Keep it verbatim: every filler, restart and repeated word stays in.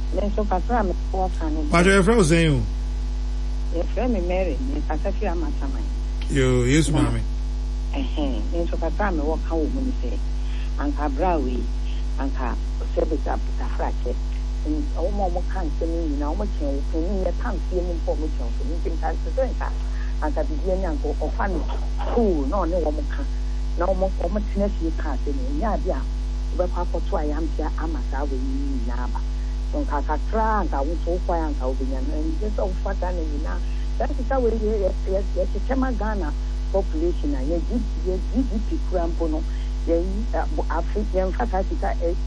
Me so patra me ko kan. But your friend was saying your friend me Mary, me patra fi amataman. Yo, yes mami. Eh eh, me so patra me wo kan wo mu ni say. Anka brawi, anka sebita tafrake. And all more can't say me now much you can you can't see me for me to me can say that. And at the beginning uncle or funny cool no no woman can. No more muchness you can't say me. Yeah, yeah. But Papa try am here amasa we naba. Don't cacatra and I will so fire and I'll be and just all fat and now. That is how we yes yes yes Chema Ghana population and G D P crampono. Then African Fatica